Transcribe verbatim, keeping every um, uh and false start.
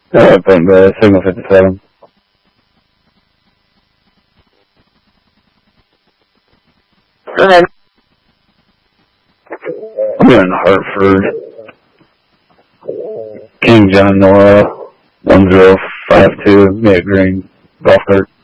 Uh, putting the signal fifty-seven. Go ahead. I'm in Hartford. King John Nora, one zero five two, Mid Green, Golf Cart.